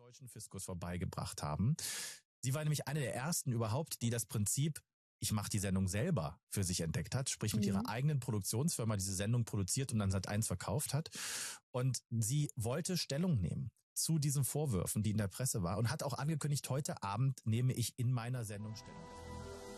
deutschen Fiskus vorbeigebracht haben. Sie war nämlich eine der ersten überhaupt, die das Prinzip, ich mache die Sendung selber, für sich entdeckt hat, sprich mit ihrer eigenen Produktionsfirma diese Sendung produziert und dann Sat.1 verkauft hat. Und sie wollte Stellung nehmen zu diesen Vorwürfen, die in der Presse war, und hat auch angekündigt, heute Abend nehme ich in meiner Sendung Stellung.